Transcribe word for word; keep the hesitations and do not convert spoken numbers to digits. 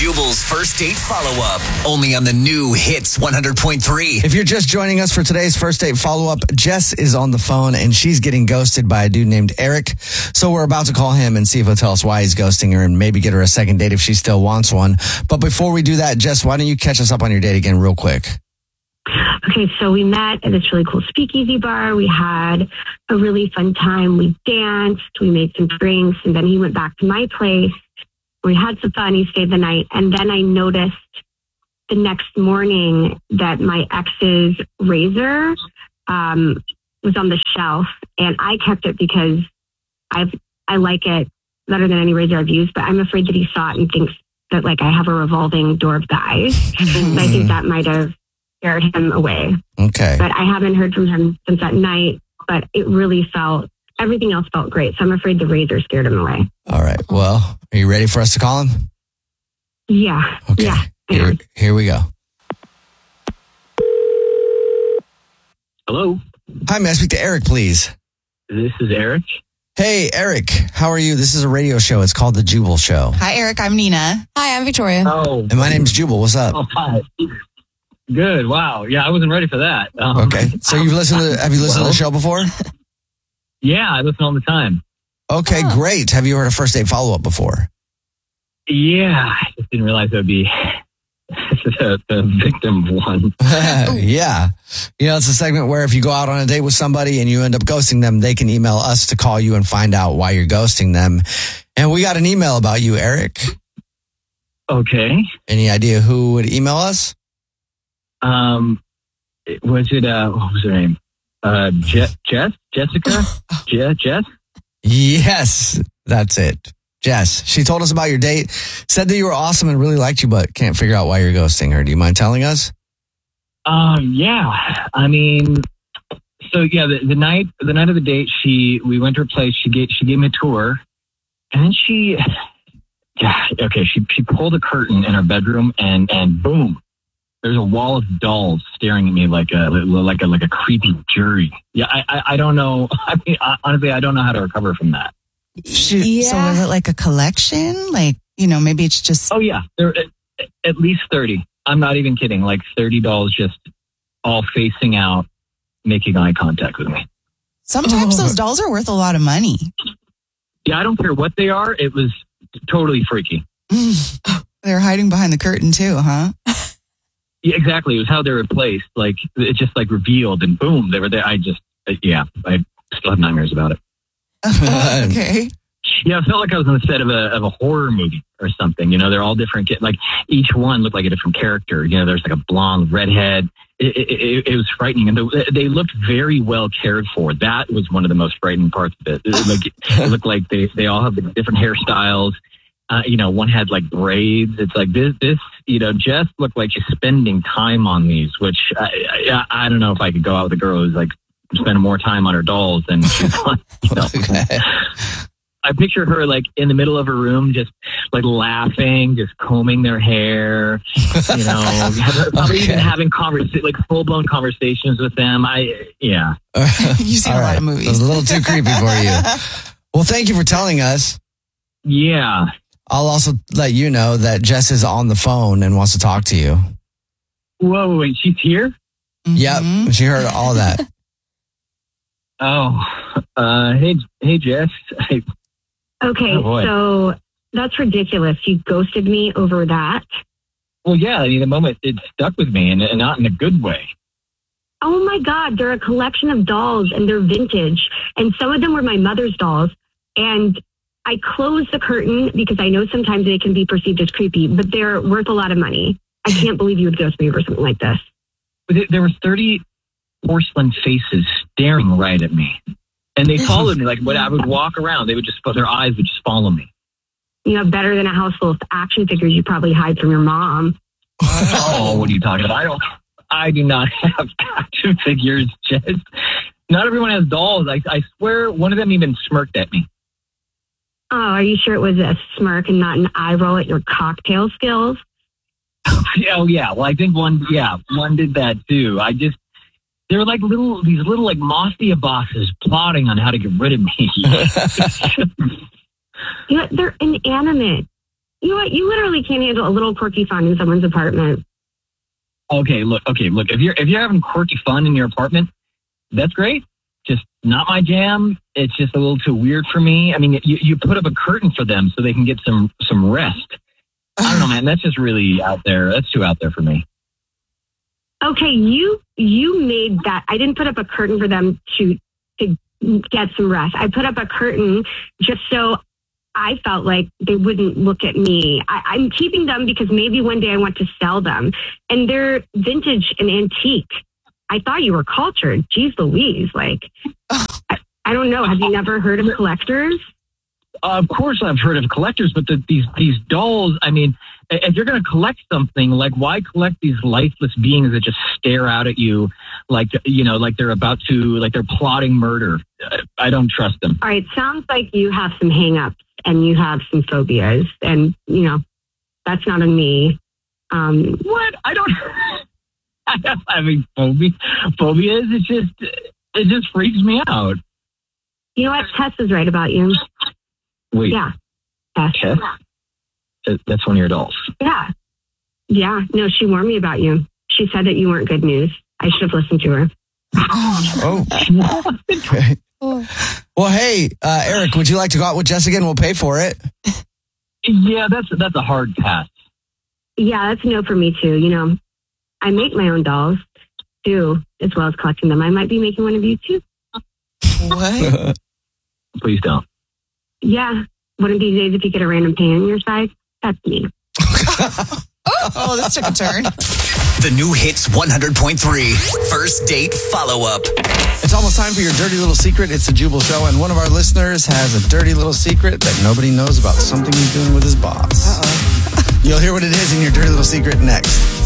Jubal's first date follow-up, only on the new Hits one hundred point three. If you're just joining us for today's first date follow-up, Jess is on the phone and she's getting ghosted by a dude named Eric. So we're about to call him and see if he'll tell us why he's ghosting her and maybe get her a second date if she still wants one. But before we do that, Jess, why don't you catch us up on your date again real quick? Okay, so we met at this really cool speakeasy bar. We had a really fun time. We danced, we made some drinks, and then he went back to my place. We had some fun. He stayed the night. And then I noticed the next morning that my ex's razor um, was on the shelf, and I kept it because I've I like it better than any razor I've used, but I'm afraid that he saw it and thinks that like I have a revolving door of guys. And I think that might have scared him away. Okay. But I haven't heard from him since that night, but it really felt, everything else felt great. So I'm afraid the razor scared him away. All right. Well, are you ready for us to call him? Yeah. Okay. Yeah. Here, here we go. Hello. Hi, may I speak to Eric, please? This is Eric. Hey, Eric. How are you? This is a radio show. It's called The Jubal Show. Hi, Eric. I'm Nina. Hi, I'm Victoria. Oh. And my name's Jubal. What's up? Oh, hi. Good. Wow. Yeah, I wasn't ready for that. Um, Okay. So you've listened to, have you listened well, to the show before? Yeah, I listen all the time. Okay, Oh. great. Have you heard a first date follow-up before? Yeah, I just didn't realize it would be the, the victim one. Yeah. You know, it's a segment where if you go out on a date with somebody and you end up ghosting them, they can email us to call you and find out why you're ghosting them. And we got an email about you, Eric. Okay. Any idea who would email us? Um, was it, uh, what was her name? Uh, Je- Jess? Jessica? Je- Jess? Yes, that's it. Jess. She told us about your date, said that you were awesome and really liked you, but can't figure out why you're ghosting her. Do you mind telling us? Um, yeah. I mean, so yeah, the, the night, the night of the date, she, we went to her place. She gave, she gave me a tour, and then she, yeah, okay, she, she pulled a curtain in her bedroom, and, and boom, there's a wall of dolls staring at me like a, like a, like a creepy jury. Yeah. I, I, I don't know. I mean, honestly, I don't know how to recover from that. She, Yeah. So was it like a collection? Like, you know, maybe it's just... Oh yeah. There at, at least thirty. I'm not even kidding. Like thirty dolls just all facing out, making eye contact with me. Sometimes Oh. those dolls are worth a lot of money. Yeah. I don't care what they are. It was totally freaky. They're hiding behind the curtain too, huh? Yeah, exactly. It was how they were placed. Like it just like revealed and boom, they were there. I just, uh, yeah, I still have nightmares about it. Okay. Yeah, I felt like I was on the set of a of a horror movie or something. You know, they're all different. Like each one looked like a different character. You know, there's like a blonde redhead. It, it, it, it was frightening, and the, they looked very well cared for. That was one of the most frightening parts of it. It, like, it looked like they they all have the different hairstyles. Uh, you know, one had like braids. It's like this, this, you know, Jess looked like she's spending time on these, which I, I, I don't know if I could go out with a girl who's like spending more time on her dolls than she's on, you know. Okay. I picture her like in the middle of her room, just like laughing, just combing their hair, you know, probably Okay. even having convers like full blown conversations with them. I, yeah. You've seen All a lot right. of movies. It was a little too creepy for you. Well, thank you for telling us. Yeah. I'll also let you know that Jess is on the phone and wants to talk to you. Whoa, wait, she's here? Mhm. Yep. She heard all that. Oh, uh, hey, hey, Jess. I, Okay, Oh, boy. so that's ridiculous. You ghosted me over that. well, yeah, I mean, the moment it stuck with me and, and not in a good way. Oh my God, they're a collection of dolls and they're vintage. And some of them were my mother's dolls. And I closed the curtain because I know sometimes they can be perceived as creepy, but they're worth a lot of money. I can't believe you would ghost me over something like this. But it- there were thirty porcelain faces staring right at me. And they followed me. Like when I would walk around, they would just, their eyes would just follow me. You have better than a house full of action figures you probably hide from your mom. Oh, what are you talking about? I don't, I do not have action figures, Jess. Not everyone has dolls. I, I swear one of them even smirked at me. Oh, are you sure it was a smirk and not an eye roll at your cocktail skills? Oh, yeah. Well, I think one, yeah, one did that too. I just, they were like little, these little like mafia bosses plotting on how to get rid of me. You know, they're inanimate. You know what? You literally can't handle a little quirky fun in someone's apartment. Okay, look, okay, look. If you're if you're having quirky fun in your apartment, that's great. Just not my jam. It's just a little too weird for me. I mean, you, you put up a curtain for them so they can get some some rest. I don't know, man. That's just really out there. That's too out there for me. Okay, you you made that. I didn't put up a curtain for them to to get some rest. I put up a curtain just so I felt like they wouldn't look at me. I, I'm keeping them because maybe one day I want to sell them, and they're vintage and antique. I thought you were cultured. Jeez Louise. Like, I, I don't know. Have you never heard of collectors? Uh, of course I've heard of collectors, but the, these these dolls, I mean, if you're going to collect something, like why collect these lifeless beings that just stare out at you like, you know, like they're about to, like they're plotting murder? I don't trust them. All right. Sounds like you have some hang-ups and you have some phobias, and, you know, that's not on me. Um, what? I don't... I have having phobia, phobias. It just, it just freaks me out. You know what? Tess is right about you. Wait. Yeah. Tess. Tess? That's one of your dolls. Yeah. Yeah. No, she warned me about you. She said that you weren't good news. I should have listened to her. Oh. Okay. Well, hey, uh, Eric, would you like to go out with Jess again? We'll pay for it. Yeah, that's that's a hard pass. Yeah, that's a no for me too. You know, I make my own dolls too, as well as collecting them. I might be making one of you too. What? Please don't. Yeah. One of these days, if you get a random pain on your side, that's me. Oh, this took a turn. The new Hits one hundred point three First Date Follow-Up. It's almost time for your dirty little secret. It's the Jubal Show, and one of our listeners has a dirty little secret that nobody knows about something he's doing with his boss. Uh-oh. You'll hear what it is in your dirty little secret next.